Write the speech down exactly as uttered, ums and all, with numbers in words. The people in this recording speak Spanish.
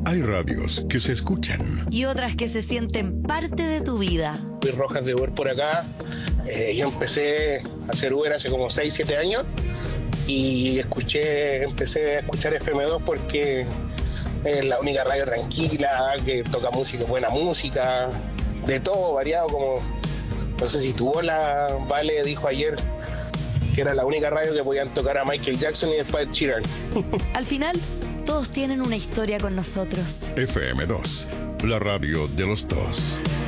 Hay radios que se escuchan y otras que se sienten parte de tu vida. Luis Rojas de Uber por acá. Eh, yo empecé a hacer Uber hace como seis, siete años y escuché, empecé a escuchar F M dos porque es la única radio tranquila, que toca música, buena música, de todo, variado, como, no sé si tu la Vale dijo ayer que era la única radio que podían tocar a Michael Jackson y después Ed Sheeran. Al final, todos tienen una historia con nosotros. F M dos, la radio de los dos.